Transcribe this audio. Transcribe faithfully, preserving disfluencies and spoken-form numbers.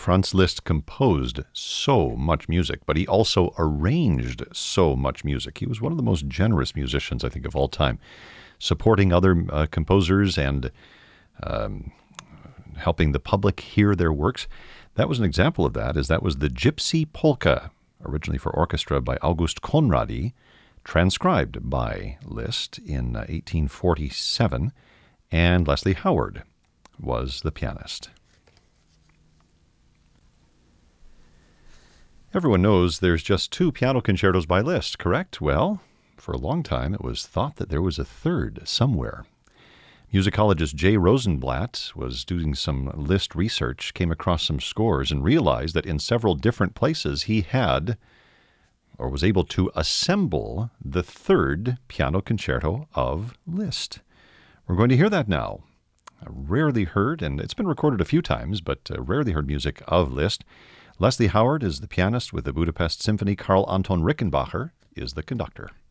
Franz Liszt composed so much music, but he also arranged so much music. He was one of the most generous musicians, I think, of all time, supporting other uh, composers and um, helping the public hear their works. That was an example of that, as that was the Gypsy Polka, originally for orchestra by August Conradi, transcribed by Liszt in uh, eighteen forty-seven, and Leslie Howard was the pianist. Everyone knows there's just two piano concertos by Liszt, correct? Well, for a long time it was thought that there was a third somewhere. Musicologist Jay Rosenblatt was doing some Liszt research, came across some scores, and realized that in several different places he had, or was able to assemble, the third piano concerto of Liszt. We're going to hear that now. A rarely heard, and it's been recorded a few times, but uh, rarely heard music of Liszt. Leslie Howard is the pianist with the Budapest Symphony. Carl Anton Rickenbacher is the conductor.